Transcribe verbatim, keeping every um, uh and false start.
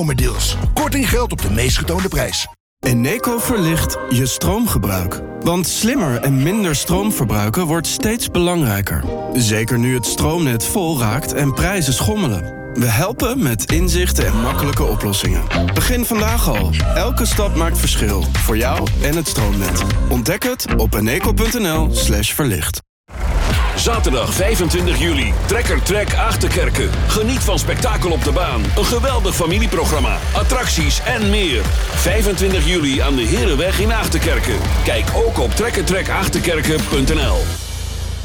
Deals. Korting geldt op de meest getoonde prijs. Eneco verlicht je stroomgebruik. Want slimmer en minder stroom verbruiken wordt steeds belangrijker. Zeker nu het stroomnet vol raakt en prijzen schommelen. We helpen met inzichten en makkelijke oplossingen. Begin vandaag al. Elke stap maakt verschil. Voor jou en het stroomnet. Ontdek het op eneco.nl slash verlicht. Zaterdag vijfentwintig juli. Trekker Trek Achterkerken. Geniet van spektakel op de baan. Een geweldig familieprogramma. Attracties en meer. vijfentwintig juli aan de Herenweg in Achterkerken. Kijk ook op trekker trek achterkerken punt n l.